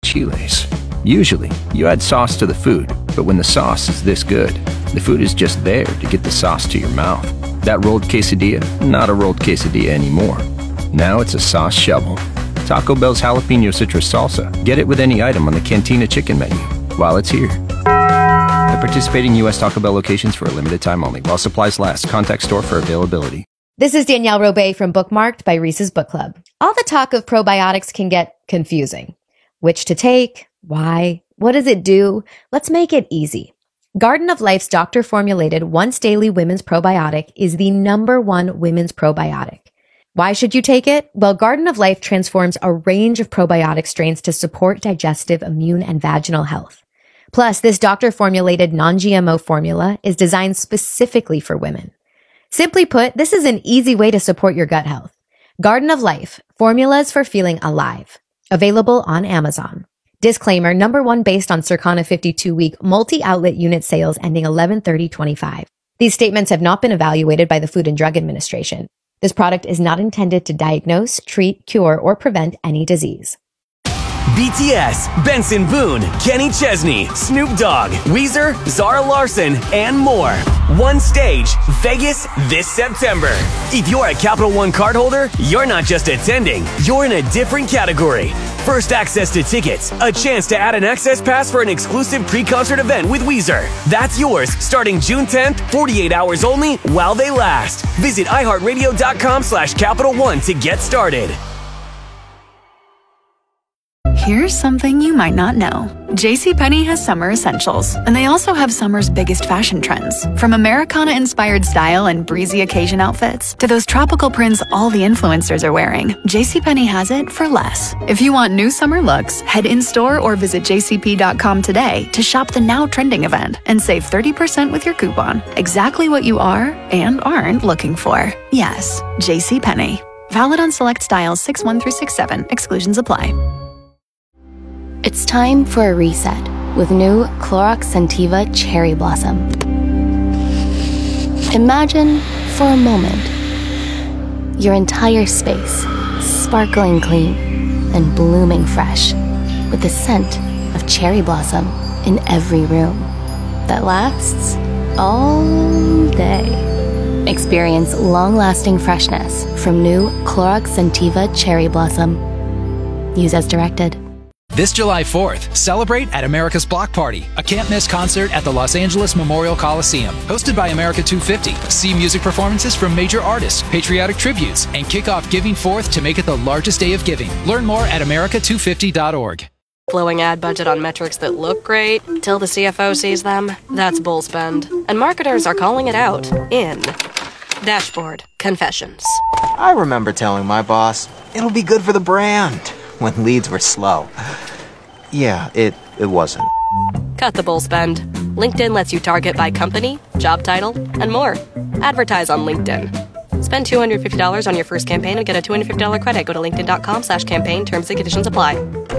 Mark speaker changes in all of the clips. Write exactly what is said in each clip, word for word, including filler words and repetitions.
Speaker 1: chiles. Usually, you add sauce to the food, but when the sauce is this good, the food is just there to get the sauce to your mouth. That rolled quesadilla, not a rolled quesadilla anymore. Now it's a sauce shovel. Taco Bell's jalapeno citrus salsa. Get it with any item on the Cantina chicken menu while it's here. At participating U S Taco Bell locations for a limited time only. While supplies last. Contact store for availability.
Speaker 2: This is Danielle Robay from Bookmarked by Reese's Book Club. All the talk of probiotics can get confusing. Which to take? Why? What does it do? Let's make it easy. Garden of Life's doctor-formulated once-daily women's probiotic is the number one women's probiotic. Why should you take it? Well, Garden of Life transforms a range of probiotic strains to support digestive, immune, and vaginal health. Plus, this doctor-formulated non-G M O formula is designed specifically for women. Simply put, this is an easy way to support your gut health. Garden of Life, formulas for feeling alive. Available on Amazon. Disclaimer, number one based on Circana fifty-two week multi-outlet unit sales ending eleven thirty twenty-five. These statements have not been evaluated by the Food and Drug Administration. This product is not intended to diagnose, treat, cure, or prevent any disease.
Speaker 3: B T S, Benson Boone, Kenny Chesney, Snoop Dogg, Weezer, Zara Larson, and more. One stage, Vegas this September. If you're a Capital One cardholder, you're not just attending, you're in a different category. First access to tickets, a chance to add an access pass for an exclusive pre-concert event with Weezer. That's yours starting June tenth, forty-eight hours only while they last. Visit iHeartRadio.com slash Capital One to get started.
Speaker 4: Here's something you might not know. JCPenney has summer essentials, and they also have summer's biggest fashion trends. From Americana-inspired style and breezy occasion outfits to those tropical prints all the influencers are wearing, JCPenney has it for less. If you want new summer looks, head in-store or visit j c p dot com today to shop the now trending event and save thirty percent with your coupon. Exactly what you are and aren't looking for. Yes, JCPenney. Valid on select styles six one through six seven. Exclusions apply.
Speaker 5: It's time for a reset with new Clorox Scentiva Cherry Blossom. Imagine, for a moment, your entire space sparkling clean and blooming fresh with the scent of cherry blossom in every room that lasts all day. Experience long-lasting freshness from new Clorox Scentiva Cherry Blossom. Use as directed.
Speaker 6: This July fourth, celebrate at America's Block Party, a can't-miss concert at the Los Angeles Memorial Coliseum. Hosted by America two fifty. See music performances from major artists, patriotic tributes, and kick off Giving Fourth to make it the largest day of giving. Learn more at america two fifty dot org.
Speaker 7: Blowing ad budget on metrics that look great till the C F O sees them? That's bull spend. And marketers are calling it out in Dashboard Confessions.
Speaker 8: I remember telling my boss, it'll be good for the brand, when leads were slow. Yeah, it, it wasn't.
Speaker 7: Cut the bull spend. LinkedIn lets you target by company, job title, and more. Advertise on LinkedIn. Spend two hundred fifty dollars on your first campaign and get a two hundred fifty dollars credit. Go to linkedin.com slash campaign. Terms and conditions apply.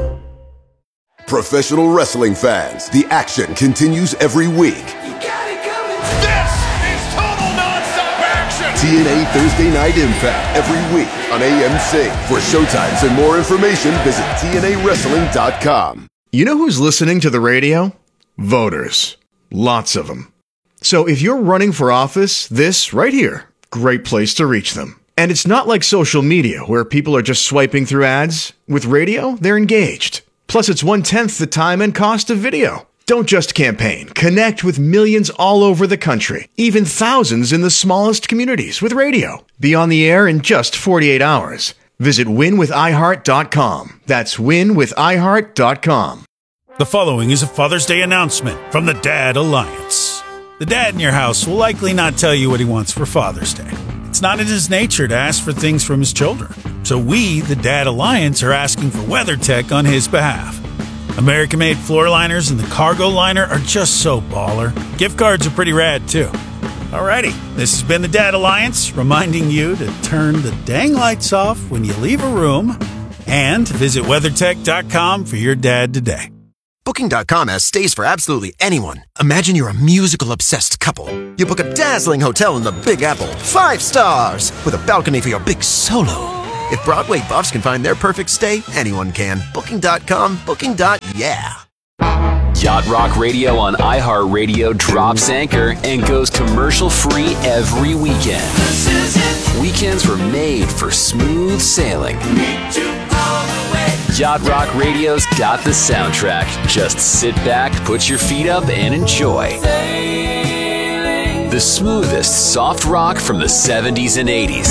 Speaker 9: Professional wrestling fans, the action continues every week.
Speaker 10: You got it coming. This is total nonstop action.
Speaker 9: T N A Thursday Night Impact every week on A M C. For showtimes and more information, visit T N A wrestling dot com.
Speaker 11: You know who's listening to the radio? Voters. Lots of them. So if you're running for office, this right here, great place to reach them. And it's not like social media where people are just swiping through ads. With radio, they're engaged. Plus, it's one-tenth the time and cost of video. Don't just campaign. Connect with millions all over the country, even thousands in the smallest communities with radio. Be on the air in just forty-eight hours. Visit win with i heart dot com. That's win with i heart dot com.
Speaker 12: The following is a Father's Day announcement from the Dad Alliance. The dad in your house will likely not tell you what he wants for Father's Day. It's not in his nature to ask for things from his children. So we, the Dad Alliance, are asking for WeatherTech on his behalf. American-made floor liners and the cargo liner are just so baller. Gift cards are pretty rad, too. Alrighty, this has been the Dad Alliance, reminding you to turn the dang lights off when you leave a room and visit WeatherTech dot com for your dad today.
Speaker 13: Booking dot com has stays for absolutely anyone. Imagine you're a musical-obsessed couple. You book a dazzling hotel in the Big Apple, five stars, with a balcony for your big solo. If Broadway buffs can find their perfect stay, anyone can. Booking dot com, booking. Yeah.
Speaker 14: Yacht Rock Radio on iHeartRadio drops anchor and goes commercial-free every weekend. Weekends were made for smooth sailing. Yacht Rock Radio's got the soundtrack. Just sit back, put your feet up, and enjoy. The smoothest soft rock from the seventies and eighties.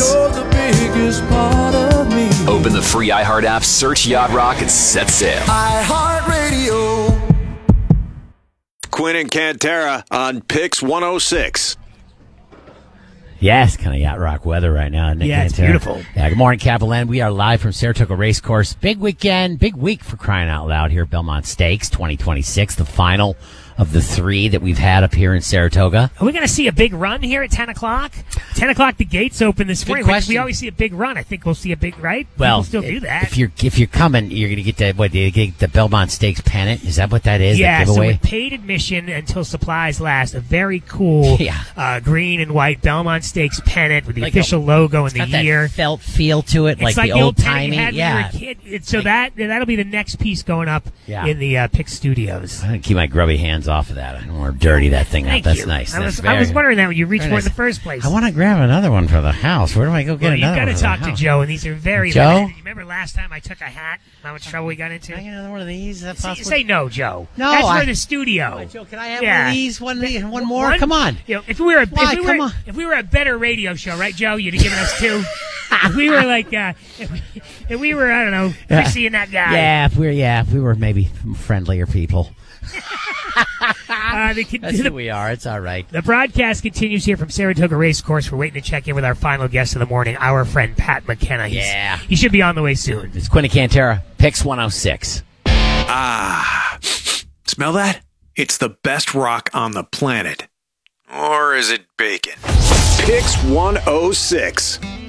Speaker 14: Open the free iHeart app, search Yacht Rock, and set sail.
Speaker 13: iHeartRadio.
Speaker 10: Quinn and Cantera on Pix one oh six.
Speaker 15: Yeah, it's kind of yacht rock weather right now. Nick
Speaker 16: yeah, it's
Speaker 15: Cantera.
Speaker 16: beautiful.
Speaker 15: Yeah, good morning, Capital Land. We are live from Saratoga Racecourse. Big weekend, big week for crying out loud here at Belmont Stakes twenty twenty-six, the final of the three that we've had up here in Saratoga.
Speaker 16: Are we going to see a big run here at ten o'clock? ten o'clock, the gates open this morning. We, we always see a big run. I think we'll see a big, right?
Speaker 15: Well,
Speaker 16: People still do that.
Speaker 15: If you're if you're coming, you're going to get the what? You get the Belmont Stakes pennant. Is that what that is?
Speaker 16: Yeah.
Speaker 15: That
Speaker 16: So
Speaker 15: giveaway?
Speaker 16: with paid admission until supplies last, a very cool
Speaker 15: yeah.
Speaker 16: uh, green and white Belmont Stakes pennant with the
Speaker 15: Like
Speaker 16: official
Speaker 15: a,
Speaker 16: logo and the
Speaker 15: got
Speaker 16: year.
Speaker 15: That felt feel to it,
Speaker 16: It's
Speaker 15: like,
Speaker 16: like
Speaker 15: the old
Speaker 16: pennant you
Speaker 15: timey.
Speaker 16: had
Speaker 15: Yeah.
Speaker 16: when you were a kid. It, so that that'll be the next piece going up
Speaker 15: Yeah.
Speaker 16: in the uh, Pix Studios.
Speaker 15: I'm going to keep my grubby hands off of that. I don't want to dirty that thing
Speaker 16: Thank
Speaker 15: up. That's
Speaker 16: you.
Speaker 15: nice.
Speaker 16: I
Speaker 15: That's
Speaker 16: was, I
Speaker 15: very-
Speaker 16: was wondering that when you reached
Speaker 15: very
Speaker 16: for it in
Speaker 15: nice.
Speaker 16: the first place.
Speaker 15: I want to grab another one for the house. Where do I go get
Speaker 16: well, you've
Speaker 15: another
Speaker 16: got
Speaker 15: one
Speaker 16: to
Speaker 15: for the
Speaker 16: talk to
Speaker 15: house?
Speaker 16: Joe, and these are very
Speaker 15: Joe?
Speaker 16: limited. You remember last time I took a hat? How much trouble we got into?
Speaker 15: Can I get another one of these? Is that
Speaker 16: Say,
Speaker 15: possible?
Speaker 16: say no, Joe.
Speaker 15: No,
Speaker 16: That's
Speaker 15: I-
Speaker 16: for the studio.
Speaker 15: Oh, Joe, can I have
Speaker 16: yeah.
Speaker 15: one of these? One, one more? Come on.
Speaker 16: You know, if we were, a,
Speaker 15: Why?
Speaker 16: if we
Speaker 15: Come
Speaker 16: were,
Speaker 15: on.
Speaker 16: if we were a better radio show, right, Joe? You'd have given us two. If we were like, uh, if, we, if we were, I don't know,
Speaker 15: Yeah.
Speaker 16: Chrissy and that guy.
Speaker 15: Yeah, if we're yeah, if we were maybe friendlier people.
Speaker 16: Uh, the,
Speaker 15: That's
Speaker 16: the,
Speaker 15: who we are. It's all right.
Speaker 16: The broadcast continues here from Saratoga Racecourse. We're waiting to check in with our final guest of the morning, our friend Pat McKenna. He's,
Speaker 15: Yeah.
Speaker 16: He should be on the way soon.
Speaker 15: It's Quinn and Cantera, Pix one oh six.
Speaker 17: Ah, smell that? It's the best rock on the planet. Or is it bacon?
Speaker 10: Pix one oh six.